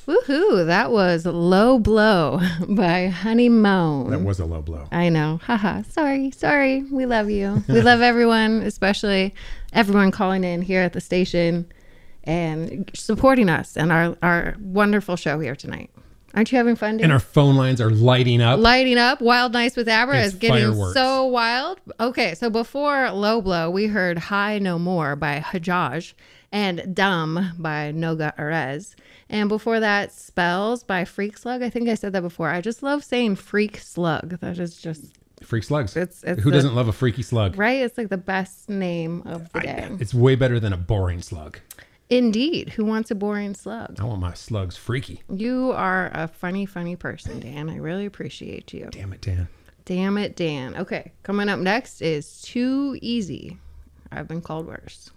Woohoo! That was Low Blow by Honeymoon. That was a low blow. I know. Haha. Sorry. We love you. We love everyone, especially everyone calling in here at the station and supporting us and our wonderful show here tonight. Aren't you having fun, Dan? And our phone lines are lighting up. Wild Nights with Abra It's is getting fireworks. so wild. Okay, so before Low Blow, we heard High No More by Hajaj and Dumb by Noga Erez. And before that, Spells by Freak Slug. I think I said that before. I just love saying Freak Slug. That is just... Freak slugs. It's Who doesn't love a freaky slug? Right? It's like the best name of the day. It's way better than a boring slug. Indeed. Who wants a boring slug? I want my slugs freaky. You are a funny person, Dan. I really appreciate you. Damn it, Dan. Damn it, Dan. Okay, coming up next is Too Easy. I've been called worse.